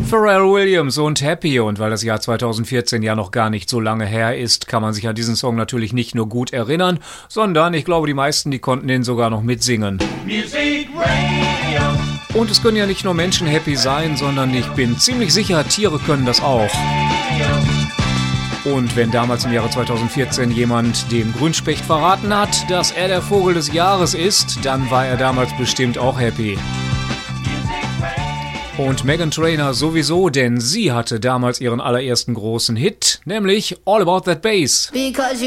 Pharrell Williams und Happy, und weil das Jahr 2014 ja noch gar nicht so lange her ist, kann man sich an diesen Song natürlich nicht nur gut erinnern, sondern ich glaube, die meisten, die konnten den sogar noch mitsingen. Music Radio. Und es können ja nicht nur Menschen happy sein, sondern ich bin ziemlich sicher, Tiere können das auch. Und wenn damals im Jahre 2014 jemand dem Grünspecht verraten hat, dass er der Vogel des Jahres ist, dann war er damals bestimmt auch happy. Und Meghan Trainor sowieso, denn sie hatte damals ihren allerersten großen Hit, nämlich All About That Bass.